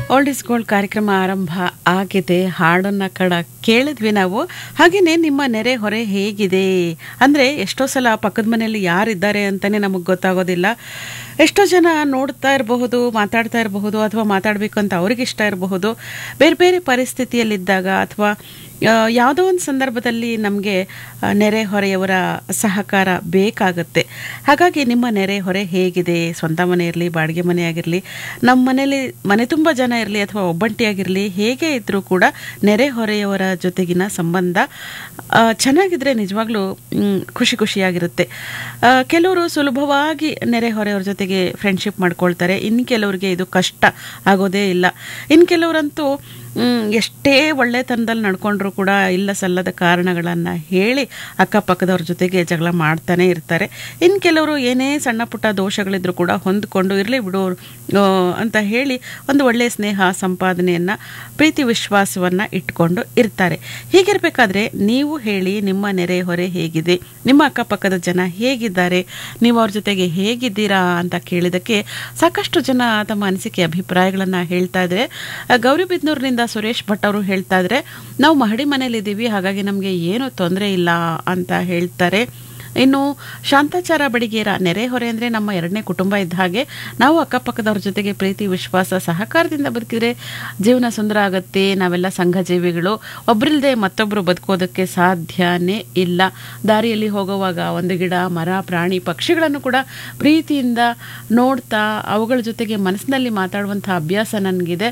Old is gold ಕಾರ್ಯಕ್ರಮ ಆರಂಭ ಆಗಿದೆ. ಹಾಡನ್ನ ಕೇಳಿದ್ವಿ ನಾವು. ಹಾಗೆಯೇ ನಿಮ್ಮ ನೆರೆ ಹೊರೆ ಹೇಗಿದೆ ಅಂದರೆ ಎಷ್ಟೋ ಸಲ ಪಕ್ಕದ ಮನೆಯಲ್ಲಿ ಯಾರಿದ್ದಾರೆ ಅಂತಲೇ ನಮಗೆ ಗೊತ್ತಾಗೋದಿಲ್ಲ. ಎಷ್ಟೋ ಜನ ನೋಡ್ತಾ ಇರಬಹುದು, ಮಾತಾಡ್ತಾ ಇರಬಹುದು, ಅಥವಾ ಮಾತಾಡಬೇಕು ಅಂತ ಅವ್ರಿಗೆ ಇಷ್ಟ ಇರಬಹುದು. ಬೇರೆ ಬೇರೆ ಪರಿಸ್ಥಿತಿಯಲ್ಲಿದ್ದಾಗ ಅಥವಾ ಯಾವುದೋ ಒಂದು ಸಂದರ್ಭದಲ್ಲಿ ನಮಗೆ ನೆರೆ ಹೊರೆಯವರ ಸಹಕಾರ ಬೇಕಾಗುತ್ತೆ. ಹಾಗಾಗಿ ನಿಮ್ಮ ನೆರೆ ಹೊರೆ ಹೇಗಿದೆ? ಸ್ವಂತ ಮನೆ ಇರಲಿ, ಬಾಡಿಗೆ ಮನೆ ಆಗಿರಲಿ, ನಮ್ಮ ಮನೇಲಿ ಮನೆ ತುಂಬ ಜನ ಇರಲಿ ಅಥವಾ ಒಬ್ಬಂಟಿಯಾಗಿರಲಿ, ಹೇಗೆ ಇದ್ದರೂ ಕೂಡ ನೆರೆ ಹೊರೆಯವರ ಜೊತೆಗಿನ ಸಂಬಂಧ ಚೆನ್ನಾಗಿದ್ರೆ ನಿಜವಾಗ್ಲೂ ಖುಷಿಯಾಗಿರುತ್ತೆ. ಕೆಲವರು ಸುಲಭವಾಗಿ ನೆರೆ ಹೊರೆಯವ್ರ ಜೊತೆಗೆ ಫ್ರೆಂಡ್ಶಿಪ್ ಮಾಡ್ಕೊಳ್ತಾರೆ. ಇನ್ನು ಕೆಲವರಿಗೆ ಇದು ಕಷ್ಟ ಆಗೋದೇ ಇಲ್ಲ. ಇನ್ನು ಕೆಲವರಂತೂ ಎಷ್ಟೇ ಒಳ್ಳೆತನದಲ್ಲಿ ನಡ್ಕೊಂಡ್ರೂ ಕೂಡ ಇಲ್ಲ ಸಲ್ಲದ ಕಾರಣಗಳನ್ನು ಹೇಳಿ ಅಕ್ಕಪಕ್ಕದವ್ರ ಜೊತೆಗೆ ಜಗಳ ಮಾಡ್ತಾನೆ ಇರ್ತಾರೆ. ಇನ್ನು ಕೆಲವರು ಏನೇ ಸಣ್ಣ ಪುಟ್ಟ ದೋಷಗಳಿದ್ರೂ ಕೂಡ ಹೊಂದ್ಕೊಂಡು ಇರಲಿ ಬಿಡು ಅಂತ ಹೇಳಿ ಒಂದು ಒಳ್ಳೆಯ ಸ್ನೇಹ ಸಂಪಾದನೆಯನ್ನು, ಪ್ರೀತಿ ವಿಶ್ವಾಸವನ್ನು ಇಟ್ಕೊಂಡು ಇರ್ತಾರೆ. ಹೀಗಿರಬೇಕಾದ್ರೆ ನೀವು ಹೇಳಿ, ನಿಮ್ಮ ನೆರೆ ಹೊರೆ ಹೇಗಿದೆ? ನಿಮ್ಮ ಅಕ್ಕಪಕ್ಕದ ಜನ ಹೇಗಿದ್ದಾರೆ? ನೀವು ಅವ್ರ ಜೊತೆಗೆ ಹೇಗಿದ್ದೀರಾ ಅಂತ ಕೇಳಿದಕ್ಕೆ ಸಾಕಷ್ಟು ಜನ ತಮ್ಮ ಅನಿಸಿಕೆ ಅಭಿಪ್ರಾಯಗಳನ್ನು ಹೇಳ್ತಾ ಇದ್ದಾರೆ. ಗೌರಿಬಿದನೂರಿನಿಂದ ಸುರೇಶ್ ಭಟ್ ಅವರು ಹೇಳ್ತಾ ಇದ್ರೆ, ನಾವು ಮಹಡಿ ಮನೇಲಿದ್ದೀವಿ, ಹಾಗಾಗಿ ನಮಗೆ ಏನು ತೊಂದರೆ ಇಲ್ಲ ಅಂತ ಹೇಳ್ತಾರೆ. ಇನ್ನು ಶಾಂತಾಚಾರ ಬಡಿಗೇರ, ನೆರೆ ಹೊರೆ ಅಂದರೆ ನಮ್ಮ ಎರಡನೇ ಕುಟುಂಬ ಇದ್ದ ಹಾಗೆ. ನಾವು ಅಕ್ಕಪಕ್ಕದವ್ರ ಜೊತೆಗೆ ಪ್ರೀತಿ ವಿಶ್ವಾಸ ಸಹಕಾರದಿಂದ ಬದುಕಿದ್ರೆ ಜೀವನ ಸುಂದರ ಆಗುತ್ತೆ. ನಾವೆಲ್ಲ ಸಂಘಜೀವಿಗಳು, ಒಬ್ಬರಿಲ್ಲದೆ ಮತ್ತೊಬ್ಬರು ಬದುಕೋದಕ್ಕೆ ಸಾಧ್ಯನೇ ಇಲ್ಲ. ದಾರಿಯಲ್ಲಿ ಹೋಗುವಾಗ ಒಂದು ಗಿಡ, ಮರ, ಪ್ರಾಣಿ, ಪಕ್ಷಿಗಳನ್ನು ಕೂಡ ಪ್ರೀತಿಯಿಂದ ನೋಡ್ತಾ ಅವುಗಳ ಜೊತೆಗೆ ಮನಸ್ಸಿನಲ್ಲಿ ಮಾತಾಡುವಂಥ ಅಭ್ಯಾಸ ನನಗಿದೆ.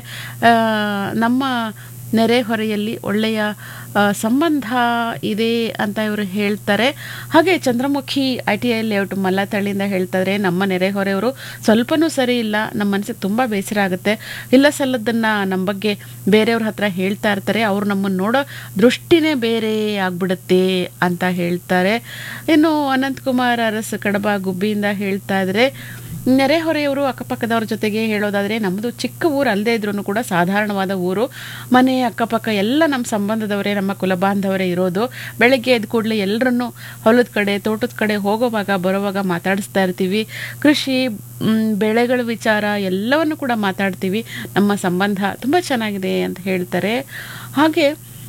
ನಮ್ಮ ನೆರೆಹೊರೆಯಲ್ಲಿ ಒಳ್ಳೆಯ ಸಂಬಂಧ ಇದೆ ಅಂತ ಇವರು ಹೇಳ್ತಾರೆ. ಹಾಗೆ ಚಂದ್ರಮುಖಿ ITI ಲೇಔಟ್ ಮಲ್ಲತಳ್ಳಿಯಿಂದ ಹೇಳ್ತಾರೆ, ನಮ್ಮ ನೆರೆಹೊರೆಯವರು ಸ್ವಲ್ಪನೂ ಸರಿ ಇಲ್ಲ. ನಮ್ಮ ಮನಸ್ಸಿಗೆ ತುಂಬ ಬೇಸರ ಆಗುತ್ತೆ. ಇಲ್ಲ ಸಲ್ಲದನ್ನು ನಮ್ಮ ಬಗ್ಗೆ ಬೇರೆಯವ್ರ ಹತ್ರ ಹೇಳ್ತಾ ಇರ್ತಾರೆ. ಅವ್ರು ನಮ್ಮನ್ನು ನೋಡೋ ದೃಷ್ಟಿನೇ ಬೇರೆ ಆಗ್ಬಿಡುತ್ತೆ ಅಂತ ಹೇಳ್ತಾರೆ. ಇನ್ನು ಅನಂತಕುಮಾರ್ ಅರಸ್ ಕಡಬ ಗುಬ್ಬಿಯಿಂದ ಹೇಳ್ತಾ ಇದ್ದಾರೆ, ನೆರೆಹೊರೆಯವರು ಅಕ್ಕಪಕ್ಕದವ್ರ ಜೊತೆಗೆ ಹೇಳೋದಾದರೆ ನಮ್ಮದು ಚಿಕ್ಕ ಊರು ಅಲ್ಲದೆ ಇದ್ರೂ ಕೂಡ ಸಾಧಾರಣವಾದ ಊರು. ಮನೆ ಅಕ್ಕಪಕ್ಕ ಎಲ್ಲ ನಮ್ಮ ಸಂಬಂಧದವರೇ, ನಮ್ಮ ಕುಲಬಾಂಧವರೇ ಇರೋದು. ಬೆಳಗ್ಗೆ ಎದ್ದು ಕೂಡಲೇ ಎಲ್ಲರನ್ನೂ ಹೊಲದ ಕಡೆ, ತೋಟದ ಕಡೆ ಹೋಗೋವಾಗ ಬರೋವಾಗ ಮಾತಾಡಿಸ್ತಾ ಇರ್ತೀವಿ. ಕೃಷಿ, ಬೆಳೆಗಳ ವಿಚಾರ ಎಲ್ಲವನ್ನು ಕೂಡ ಮಾತಾಡ್ತೀವಿ. ನಮ್ಮ ಸಂಬಂಧ ತುಂಬ ಚೆನ್ನಾಗಿದೆ ಅಂತ ಹೇಳ್ತಾರೆ. ಹಾಗೆ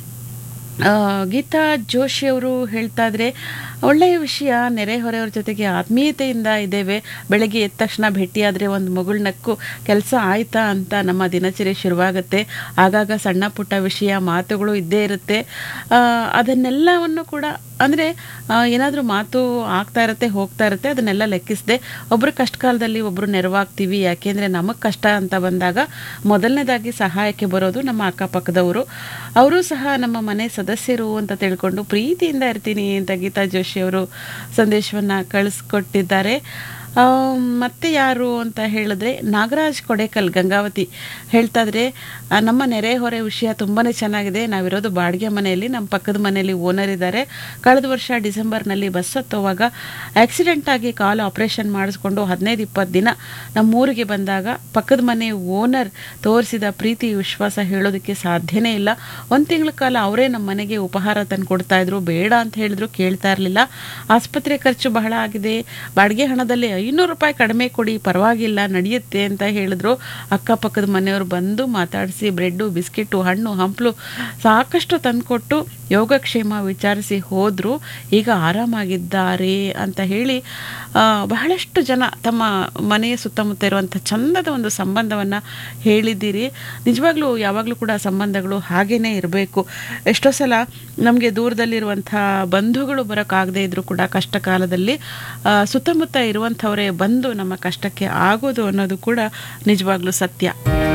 ಗೀತಾ ಜೋಶಿಯವರು ಹೇಳ್ತಾ ಇದ್ರೆ, ಒಳ್ಳೆಯ ವಿಷಯ, ನೆರೆಹೊರೆಯವ್ರ ಜೊತೆಗೆ ಆತ್ಮೀಯತೆಯಿಂದ ಇದ್ದೇವೆ. ಬೆಳಗ್ಗೆ ಎದ್ದ ತಕ್ಷಣ ಭೇಟಿಯಾದರೆ ಒಂದು ಮಗುಳ್ನಕ್ಕು ಕೆಲಸ ಆಯ್ತಾ ಅಂತ ನಮ್ಮ ದಿನಚರಿ ಶುರುವಾಗುತ್ತೆ. ಆಗಾಗ ಸಣ್ಣ ಪುಟ್ಟ ವಿಷಯ, ಮಾತುಗಳು ಇದ್ದೇ ಇರುತ್ತೆ. ಅದನ್ನೆಲ್ಲವನ್ನು ಕೂಡ ಅಂದರೆ ಏನಾದರೂ ಮಾತು ಆಗ್ತಾ ಇರುತ್ತೆ, ಹೋಗ್ತಾ ಇರುತ್ತೆ, ಅದನ್ನೆಲ್ಲ ಲೆಕ್ಕಿಸದೆ ಒಬ್ಬರು ಕಷ್ಟ ಕಾಲದಲ್ಲಿ ಒಬ್ಬರು ನೆರವಾಗ್ತೀವಿ. ಯಾಕೆಂದರೆ ನಮಗೆ ಕಷ್ಟ ಅಂತ ಬಂದಾಗ ಮೊದಲನೇದಾಗಿ ಸಹಾಯಕ್ಕೆ ಬರೋದು ನಮ್ಮ ಅಕ್ಕಪಕ್ಕದವರು. ಅವರು ಸಹ ನಮ್ಮ ಮನೆ ಸದಸ್ಯರು ಅಂತ ತಿಳ್ಕೊಂಡು ಪ್ರೀತಿಯಿಂದ ಇರ್ತೀನಿ ಅಂತ ಗೀತಾ ಜೋಶಿ ಅವರು ಸಂದೇಶವನ್ನು ಕಳಿಸ್ಕೊಟ್ಟಿದ್ದಾರೆ. ಮತ್ತೆ ಯಾರು ಅಂತ ಹೇಳಿದ್ರೆ ನಾಗರಾಜ್ ಕೊಡೇಕಲ್ ಗಂಗಾವತಿ ಹೇಳ್ತಾ ಇದ್ರೆ, ನಮ್ಮ ನೆರೆಹೊರೆ ವಿಷಯ ತುಂಬಾ ಚೆನ್ನಾಗಿದೆ. ನಾವಿರೋದು ಬಾಡಿಗೆ ಮನೆಯಲ್ಲಿ, ನಮ್ಮ ಪಕ್ಕದ ಮನೆಯಲ್ಲಿ ಓನರ್ ಇದ್ದಾರೆ. ಕಳೆದ ವರ್ಷ ಡಿಸೆಂಬರ್ನಲ್ಲಿ ಬಸ್ ಹತ್ತುವಾಗ ಆಕ್ಸಿಡೆಂಟ್ ಆಗಿ ಕಾಲು ಆಪರೇಷನ್ ಮಾಡಿಸ್ಕೊಂಡು 15-20 ದಿನ ನಮ್ಮೂರಿಗೆ ಬಂದಾಗ ಪಕ್ಕದ ಮನೆ ಓನರ್ ತೋರಿಸಿದ ಪ್ರೀತಿ ವಿಶ್ವಾಸ ಹೇಳೋದಕ್ಕೆ ಸಾಧ್ಯನೇ ಇಲ್ಲ. 1 ತಿಂಗಳ ಕಾಲ ಅವರೇ ನಮ್ಮ ಮನೆಗೆ ಉಪಹಾರ ತಂದು ಕೊಡ್ತಾ ಇದ್ರು. ಬೇಡ ಅಂತ ಹೇಳಿದ್ರು, ಕೇಳ್ತಾ ಇರಲಿಲ್ಲ. ಆಸ್ಪತ್ರೆ ಖರ್ಚು ಬಹಳ ಆಗಿದೆ, ಬಾಡಿಗೆ ಹಣದಲ್ಲಿ 500 ರೂಪಾಯಿ ಕಡಿಮೆ ಕೊಡಿ, ಪರವಾಗಿಲ್ಲ ನಡೆಯುತ್ತೆ ಅಂತ ಹೇಳಿದ್ರು. ಅಕ್ಕಪಕ್ಕದ ಮನೆಯವರು ಬಂದು ಮಾತಾಡಿಸಿ ಬ್ರೆಡ್ಡು, ಬಿಸ್ಕೆಟು, ಹಣ್ಣು ಹಂಪಲು ಸಾಕಷ್ಟು ತಂದುಕೊಟ್ಟು ಯೋಗಕ್ಷೇಮ ವಿಚಾರಿಸಿ ಹೋದರು. ಈಗ ಆರಾಮಾಗಿದ್ದಾರೆ ಅಂತ ಹೇಳಿ ಬಹಳಷ್ಟು ಜನ ತಮ್ಮ ಮನೆಯ ಸುತ್ತಮುತ್ತ ಇರುವಂಥ ಚಂದದ ಒಂದು ಸಂಬಂಧವನ್ನು ಹೇಳಿದ್ದೀರಿ. ನಿಜವಾಗ್ಲೂ ಯಾವಾಗಲೂ ಕೂಡ ಸಂಬಂಧಗಳು ಹಾಗೇ ಇರಬೇಕು. ಎಷ್ಟೋ ಸಲ ನಮಗೆ ದೂರದಲ್ಲಿರುವಂಥ ಬಂಧುಗಳು ಬರೋಕ್ಕಾಗದೇ ಇದ್ದರೂ ಕೂಡ ಕಷ್ಟ ಕಾಲದಲ್ಲಿ ಸುತ್ತಮುತ್ತ ಇರುವಂಥವರೇ ಬಂದು ನಮ್ಮ ಕಷ್ಟಕ್ಕೆ ಆಗೋದು ಅನ್ನೋದು ಕೂಡ ನಿಜವಾಗ್ಲೂ ಸತ್ಯ.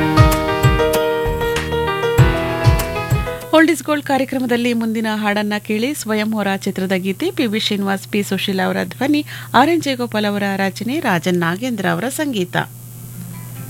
ಓಲ್ಡ್ ಇಸ್ ಗೋಲ್ಡ್ ಕಾರ್ಯಕ್ರಮದಲ್ಲಿ ಮುಂದಿನ ಹಾಡನ್ನ ಕೇಳಿ. ಸ್ವಯಂ ಹೊರ ಚಿತ್ರದ ಗೀತೆ, PB ಶ್ರೀನಿವಾಸ್, P ಸುಶೀಲಾ ಅವರ ಧ್ವನಿ, RN ಜಯಗೋಪಾಲ್ ಅವರ ರಚನೆ, ರಾಜನ್ ನಾಗೇಂದ್ರ ಅವರ ಸಂಗೀತ.